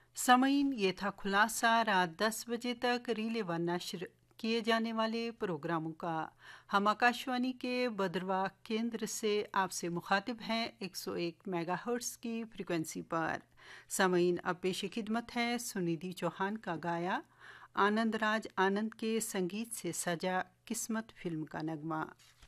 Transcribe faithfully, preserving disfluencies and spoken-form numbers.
सामीन, ये था खुलासा रात दस बजे तक रिले व नश्र किए जाने वाले प्रोग्रामों का। हम आकाशवाणी के बदरवा केंद्र से आपसे मुखातिब हैं एक सौ एक मेगाहर्ट्ज़ की फ्रिक्वेंसी पर। सामीन, अब पेश खिदमत है सुनिधि चौहान का गाया आनंद राज आनंद के संगीत से सजा किस्मत फिल्म का नगमा।